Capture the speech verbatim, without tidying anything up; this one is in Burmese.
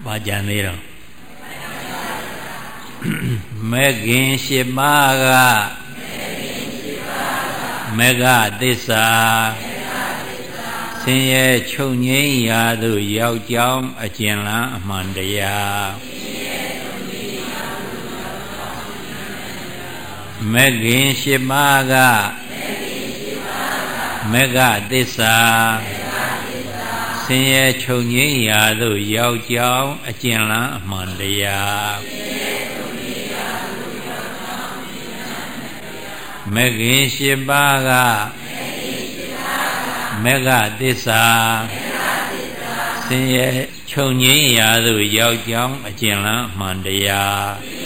ဘာကြံသေးတော့မေခင်ရှိပါကမေဃသစ္စာဆင်းရဲချုပ်ငြိမ်းရာသို့ရောက်ကြောင်းအကျဉ်းလန်းအမှန်တရားမေခင်ရှိပါကမေဃသစ္စာဆင်းရဲချုပ်ငြိမ်းရာသို့ရောက်ကြောင်းအကျဉ်းလန်းအမှန်တရားမေခင်ရှိပါကမေဃသစ္စာဆင်းရဲချုပ်ငြိမ်းရာသို့ရောက်ကြောင်းအကျဉ်းလန်းအမှန်တရား